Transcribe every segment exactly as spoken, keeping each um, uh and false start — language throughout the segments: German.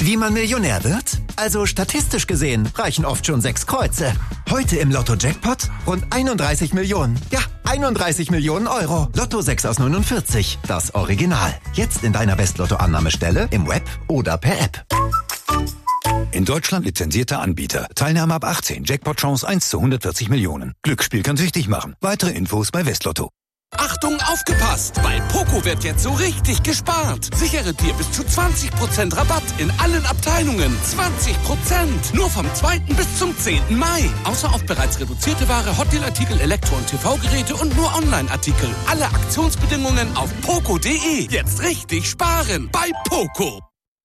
Wie man Millionär wird? Also statistisch gesehen reichen oft schon sechs Kreuze. Heute im Lotto-Jackpot rund einunddreißig Millionen. Ja, einunddreißig Millionen Euro. Lotto sechs aus neunundvierzig. Das Original. Jetzt in deiner West-Lotto-Annahmestelle, im Web oder per App. In Deutschland lizenzierter Anbieter. Teilnahme ab achtzehn. Jackpot-Chance eins zu hundertvierzig Millionen. Glücksspiel kann süchtig machen. Weitere Infos bei Westlotto. Achtung, aufgepasst! Bei Poco wird jetzt so richtig gespart. Sichere dir bis zu zwanzig Prozent Rabatt in allen Abteilungen. zwanzig Prozent! Nur vom zweiten bis zum zehnten Mai. Außer auf bereits reduzierte Ware, Hotdeal-Artikel, Elektro- und T V-Geräte und nur Online-Artikel. Alle Aktionsbedingungen auf poco punkt de. Jetzt richtig sparen bei Poco.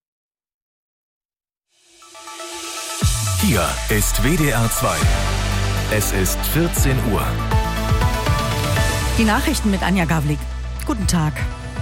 Hier ist W D R zwei. Es ist vierzehn Uhr. Die Nachrichten mit Anja Gavlik. Guten Tag.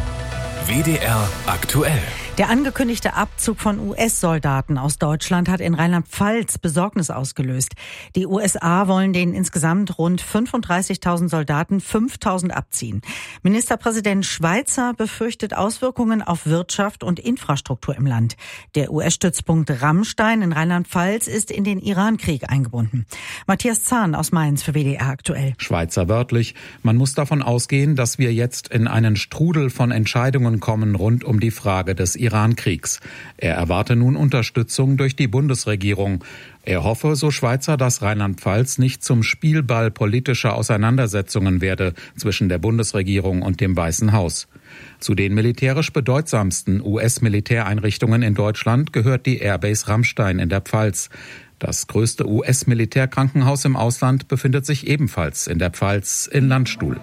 W D R aktuell. Der angekündigte Abzug von U S-Soldaten aus Deutschland hat in Rheinland-Pfalz Besorgnis ausgelöst. Die U S A wollen den insgesamt rund fünfunddreißigtausend Soldaten fünftausend abziehen. Ministerpräsident Schweizer befürchtet Auswirkungen auf Wirtschaft und Infrastruktur im Land. Der U S-Stützpunkt Rammstein in Rheinland-Pfalz ist in den Irankrieg eingebunden. Matthias Zahn aus Mainz für W D R aktuell. Schweizer wörtlich: Man muss davon ausgehen, dass wir jetzt in einen Strudel von Entscheidungen kommen rund um die Frage des Irankriegs. Er erwarte nun Unterstützung durch die Bundesregierung. Er hoffe, so Schweizer, dass Rheinland-Pfalz nicht zum Spielball politischer Auseinandersetzungen werde zwischen der Bundesregierung und dem Weißen Haus. Zu den militärisch bedeutsamsten U S-Militäreinrichtungen in Deutschland gehört die Airbase Rammstein in der Pfalz. Das größte U S-Militärkrankenhaus im Ausland befindet sich ebenfalls in der Pfalz in Landstuhl.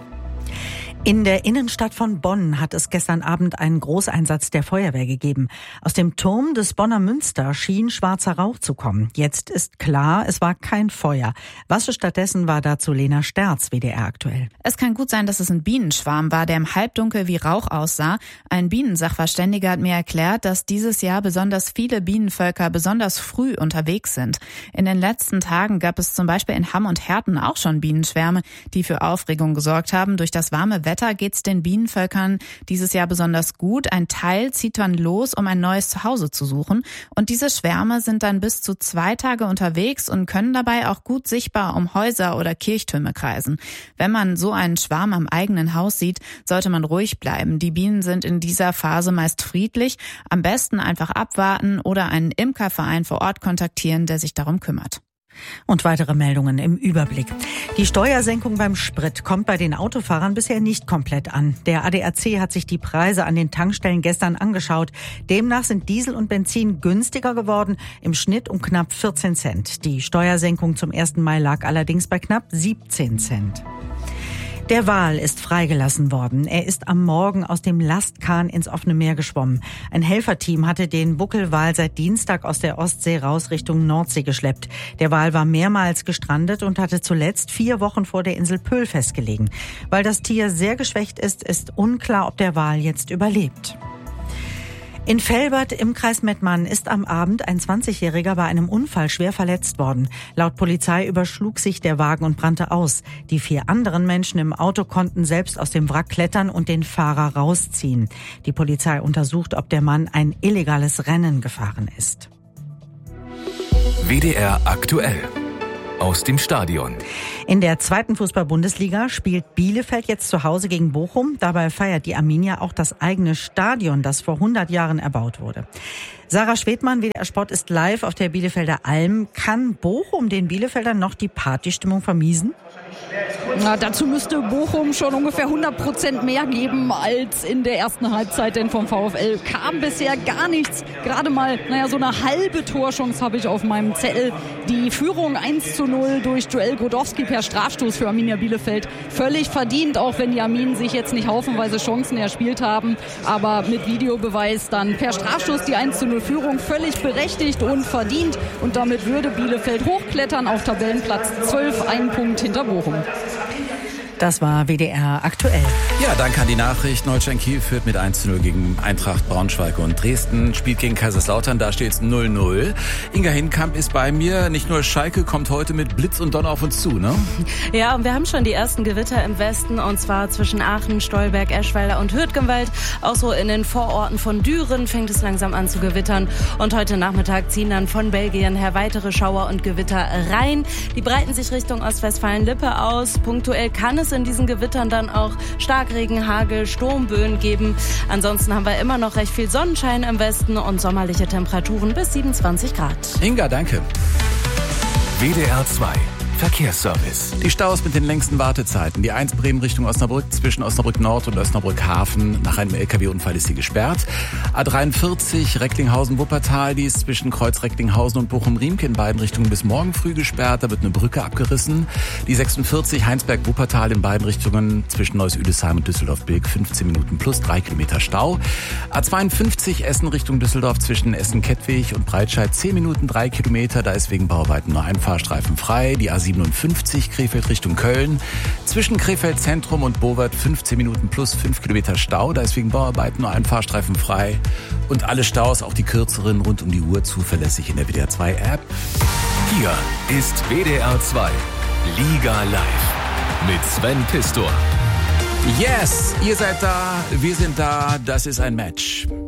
In der Innenstadt von Bonn hat es gestern Abend einen Großeinsatz der Feuerwehr gegeben. Aus dem Turm des Bonner Münster schien schwarzer Rauch zu kommen. Jetzt ist klar, es war kein Feuer. Was es stattdessen war, dazu Lena Sterz, W D R aktuell. Es kann gut sein, dass es ein Bienenschwarm war, der im Halbdunkel wie Rauch aussah. Ein Bienensachverständiger hat mir erklärt, dass dieses Jahr besonders viele Bienenvölker besonders früh unterwegs sind. In den letzten Tagen gab es zum Beispiel in Hamm und Herten auch schon Bienenschwärme, die für Aufregung gesorgt haben. Durch das warme Wetter geht's den Bienenvölkern dieses Jahr besonders gut. Ein Teil zieht dann los, um ein neues Zuhause zu suchen. Und diese Schwärme sind dann bis zu zwei Tage unterwegs und können dabei auch gut sichtbar um Häuser oder Kirchtürme kreisen. Wenn man so einen Schwarm am eigenen Haus sieht, sollte man ruhig bleiben. Die Bienen sind in dieser Phase meist friedlich. Am besten einfach abwarten oder einen Imkerverein vor Ort kontaktieren, der sich darum kümmert. Und weitere Meldungen im Überblick. Die Steuersenkung beim Sprit kommt bei den Autofahrern bisher nicht komplett an. Der A D A C hat sich die Preise an den Tankstellen gestern angeschaut. Demnach sind Diesel und Benzin günstiger geworden, im Schnitt um knapp vierzehn Cent. Die Steuersenkung zum ersten Mai lag allerdings bei knapp siebzehn Cent. Der Wal ist freigelassen worden. Er ist am Morgen aus dem Lastkahn ins offene Meer geschwommen. Ein Helferteam hatte den Buckelwal seit Dienstag aus der Ostsee raus Richtung Nordsee geschleppt. Der Wal war mehrmals gestrandet und hatte zuletzt vier Wochen vor der Insel Pöhl festgelegen. Weil das Tier sehr geschwächt ist, ist unklar, ob der Wal jetzt überlebt. In Velbert im Kreis Mettmann ist am Abend ein zwanzigjähriger bei einem Unfall schwer verletzt worden. Laut Polizei überschlug sich der Wagen und brannte aus. Die vier anderen Menschen im Auto konnten selbst aus dem Wrack klettern und den Fahrer rausziehen. Die Polizei untersucht, ob der Mann ein illegales Rennen gefahren ist. W D R aktuell. Aus dem Stadion. In der zweiten Fußball-Bundesliga spielt Bielefeld jetzt zu Hause gegen Bochum. Dabei feiert die Arminia auch das eigene Stadion, das vor hundert Jahren erbaut wurde. Sarah Schwedmann, W D R Sport, ist live auf der Bielefelder Alm. Kann Bochum den Bielefeldern noch die Partystimmung vermiesen? Na, dazu müsste Bochum schon ungefähr hundert Prozent mehr geben als in der ersten Halbzeit, denn vom VfL kam bisher gar nichts. Gerade mal, naja, so eine halbe Torchance habe ich auf meinem Zettel. Die Führung eins zu null durch Joel Godowski per Strafstoß für Arminia Bielefeld. Völlig verdient, auch wenn die Arminen sich jetzt nicht haufenweise Chancen erspielt haben. Aber mit Videobeweis dann per Strafstoß die eins zu null Führung völlig berechtigt und verdient. Und damit würde Bielefeld hochklettern auf Tabellenplatz zwölf, einen Punkt hinter Bochum. Das war W D R aktuell. Ja, danke an die Nachricht. Holstein Kiel führt mit eins zu null gegen Eintracht Braunschweig und Dresden spielt gegen Kaiserslautern. Da steht es null null. Inga Hinkamp ist bei mir. Nicht nur Schalke kommt heute mit Blitz und Donner auf uns zu, ne? Ja, und wir haben schon die ersten Gewitter im Westen, und zwar zwischen Aachen, Stolberg, Eschweiler und Hürtgenwald. Auch so in den Vororten von Düren fängt es langsam an zu gewittern. Und heute Nachmittag ziehen dann von Belgien her weitere Schauer und Gewitter rein. Die breiten sich Richtung Ostwestfalen-Lippe aus. Punktuell kann es in diesen Gewittern dann auch Starkregen, Hagel, Sturmböen geben. Ansonsten haben wir immer noch recht viel Sonnenschein im Westen und sommerliche Temperaturen bis siebenundzwanzig Grad. Inga, danke. W D R zwei Verkehrsservice. Die Staus mit den längsten Wartezeiten. Die eins Bremen Richtung Osnabrück zwischen Osnabrück Nord und Osnabrück Hafen. Nach einem L K W-Unfall ist sie gesperrt. A dreiundvierzig Recklinghausen-Wuppertal. Die ist zwischen Kreuz Recklinghausen und Bochum-Riemke in beiden Richtungen bis morgen früh gesperrt. Da wird eine Brücke abgerissen. Die sechsundvierzig Heinsberg-Wuppertal in beiden Richtungen zwischen Neuss-Üdesheim und Düsseldorf-Bilk. fünfzehn Minuten plus drei Kilometer Stau. A zweiundfünfzig Essen Richtung Düsseldorf zwischen Essen-Kettwig und Breitscheid. zehn Minuten drei Kilometer. Da ist wegen Bauarbeiten nur ein Fahrstreifen frei. Die A siebenundfünfzig Krefeld Richtung Köln. Zwischen Krefeld Zentrum und Bowert fünfzehn Minuten plus fünf Kilometer Stau. Da ist wegen Bauarbeiten nur ein Fahrstreifen frei. Und alle Staus, auch die kürzeren, rund um die Uhr zuverlässig in der W D R zwei App. Hier ist W D R zwei Liga Live mit Sven Pistor. Yes, ihr seid da, wir sind da, das ist ein Match.